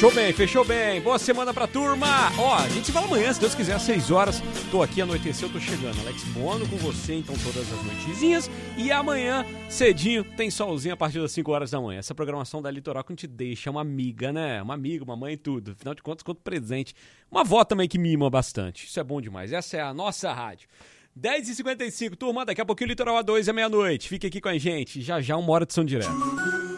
Fechou bem. Boa semana pra turma. Ó, a gente se fala amanhã, se Deus quiser, às 6 horas. Tô aqui, anoiteceu, tô chegando. Alex Bono com você, então, todas as noitezinhas. E amanhã, cedinho, tem solzinho a partir das 5 horas da manhã. Essa programação da Litoral que a gente deixa uma amiga, né? Uma amiga, uma mãe e tudo. Afinal de contas, quanto presente. Uma avó também que mima bastante. Isso é bom demais. Essa é a nossa rádio. 10h55, turma, daqui a pouquinho o Litoral A2 é meia-noite. Fique aqui com a gente. Já, uma hora de som direto.